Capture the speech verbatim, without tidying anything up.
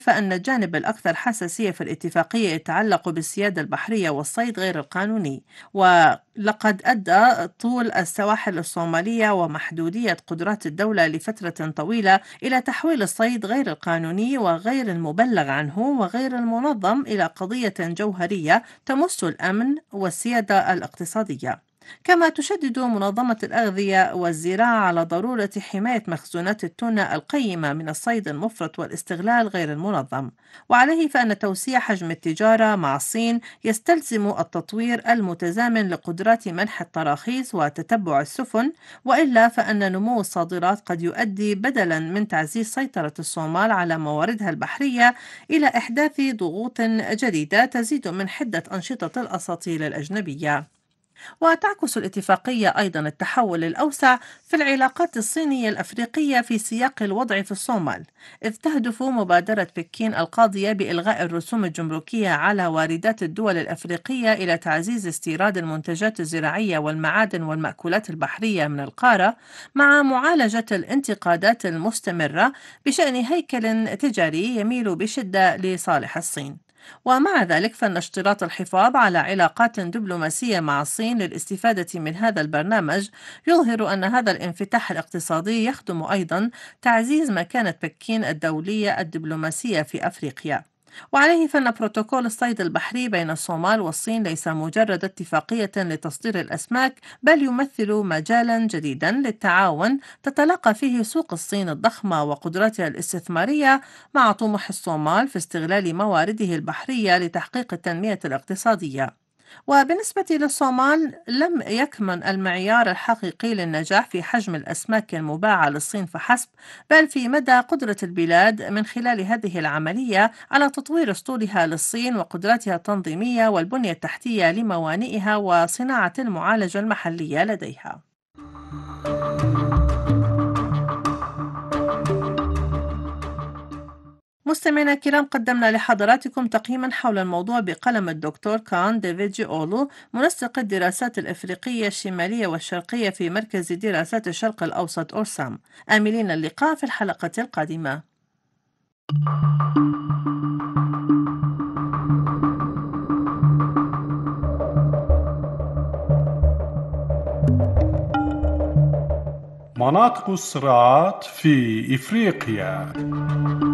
فأن الجانب الأكثر حساسية في الاتفاقية يتعلق بالسيادة البحرية والصيد غير القانوني، ولقد أدى طول السواحل الصومالية ومحدودية قدرات الدولة لفترة طويلة إلى تحويل الصيد غير القانوني وغير المبلغ عنه وغير المنظم إلى قضية جوهرية تمس الأمن والسيادة الاقتصادية. كما تشدد منظمة الأغذية والزراعة على ضرورة حماية مخزونات التونة القيمة من الصيد المفرط والاستغلال غير المنظم، وعليه فإن توسيع حجم التجارة مع الصين يستلزم التطوير المتزامن لقدرات منح التراخيص وتتبع السفن، وإلا فإن نمو الصادرات قد يؤدي بدلا من تعزيز سيطرة الصومال على مواردها البحرية إلى إحداث ضغوط جديدة تزيد من حدة أنشطة الأساطيل الأجنبية. وتعكس الاتفاقية أيضا التحول الأوسع في العلاقات الصينية الأفريقية في سياق الوضع في الصومال، إذ تهدف مبادرة بكين القاضية بإلغاء الرسوم الجمركية على واردات الدول الأفريقية إلى تعزيز استيراد المنتجات الزراعية والمعادن والمأكولات البحرية من القارة، مع معالجة الانتقادات المستمرة بشأن هيكل تجاري يميل بشدة لصالح الصين. ومع ذلك فإن اشتراط الحفاظ على علاقات دبلوماسية مع الصين للاستفادة من هذا البرنامج يظهر أن هذا الانفتاح الاقتصادي يخدم أيضا تعزيز مكانة بكين الدولية الدبلوماسية في أفريقيا. وعليه فإن بروتوكول الصيد البحري بين الصومال والصين ليس مجرد اتفاقية لتصدير الأسماك، بل يمثل مجالا جديدا للتعاون تتلاقى فيه سوق الصين الضخمة وقدراتها الاستثمارية مع طموح الصومال في استغلال موارده البحرية لتحقيق التنمية الاقتصادية. وبالنسبة للصومال لم يكمن المعيار الحقيقي للنجاح في حجم الأسماك المباعة للصين فحسب، بل في مدى قدرة البلاد من خلال هذه العملية على تطوير أسطولها للصين وقدراتها التنظيمية والبنية التحتية لموانئها وصناعة المعالجة المحلية لديها. مستمعينا الكرام، قدمنا لحضراتكم تقييما حول الموضوع بقلم الدكتور كان ديفيدجي أولو، منسق الدراسات الإفريقية الشمالية والشرقية في مركز دراسات الشرق الأوسط أورسام. آملين اللقاء في الحلقة القادمة. مناطق الصراعات في إفريقيا.